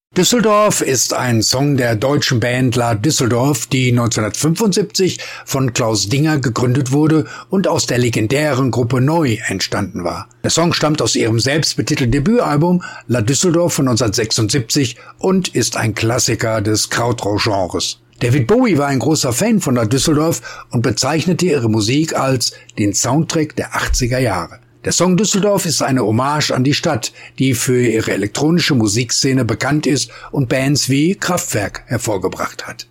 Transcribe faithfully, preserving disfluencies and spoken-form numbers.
Düsseldorf ist ein Song der deutschen Band La Düsseldorf, die neunzehnhundertfünfundsiebzig von Klaus Dinger gegründet wurde und aus der legendären Gruppe Neu entstanden war. Der Song stammt aus ihrem selbstbetitelten Debütalbum La Düsseldorf von neunzehnhundertsechsundsiebzig und ist ein Klassiker des Krautrock-Genres. David Bowie war ein großer Fan von La Düsseldorf und bezeichnete ihre Musik als den Soundtrack der achtziger Jahre. Der Song Düsseldorf ist eine Hommage an die Stadt, die für ihre elektronische Musikszene bekannt ist und Bands wie Kraftwerk hervorgebracht hat.